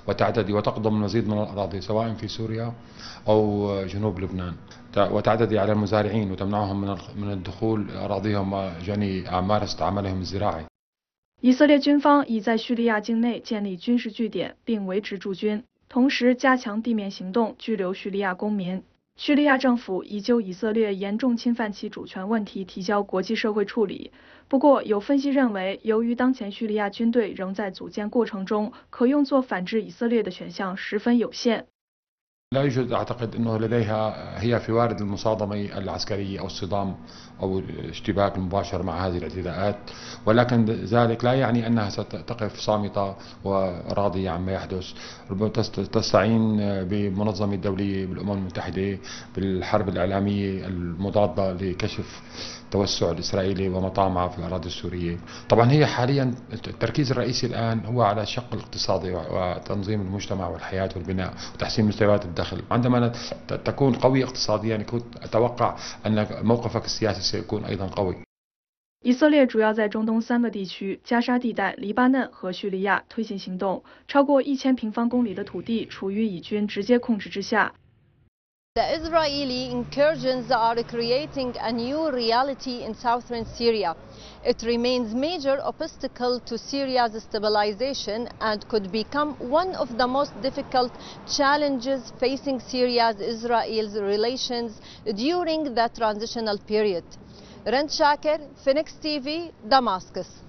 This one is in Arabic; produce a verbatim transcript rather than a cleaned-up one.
وتعتدي وتقضم المزيد من الأراضي سواء في سوريا أو جنوب لبنان، وتعتدي على المزارعين وتمنعهم من من الدخول أراضيهم وجني ممارسة عملهم الزراعي。 以色列军方已在叙利亚境内建立军事据点并维持驻军，同时加强地面行动，拘留叙利亚公民。叙利亚政府已就以色列严重侵犯其主权问题提交国际社会处理。不过，有分析认为，由于当前叙利亚军队仍在组建过程中，可用作反制以色列的选项十分有限。 لا يوجد أعتقد أنه لديها هي في وارد المصادمة العسكرية أو الصدام أو الاشتباك المباشر مع هذه الاعتداءات، ولكن ذلك لا يعني أنها ستقف صامتة وراضية عما يحدث. تستعين بمنظمة الدولية بالأمم المتحدة بالحرب الإعلامية المضادة لكشف التوسع الإسرائيلي ومطامعه في الأراضي السورية. طبعا هي حاليا التركيز الرئيسي الآن هو على الشق الاقتصادي وتنظيم المجتمع والحياة والبناء وتحسين مستويات الدخل. عندما تكون قوية اقتصاديا كنت أتوقع أن موقفك السياسي سيكون أيضا قوي. 以色列主要在中东三个地区加沙地带、黎巴嫩和叙利亚推进行动，超过一千平方公里的土地处于以军直接控制之下。 The Israeli incursions are creating a new reality in southern Syria. It remains a major obstacle to Syria's stabilization and could become one of the most difficult challenges facing Syria's Israel's relations during the transitional period. Rand Shaker, Phoenix T V, Damascus.